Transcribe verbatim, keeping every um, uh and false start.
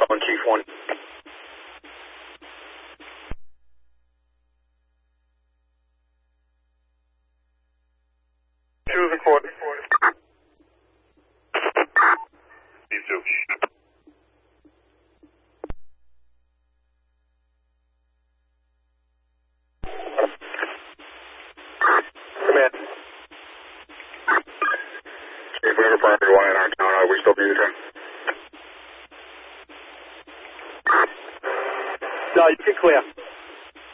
calling Chief one. Choose and court. Me too. Come in. Chief, we have a property one in our town. Are we still being detained? No, you can clear.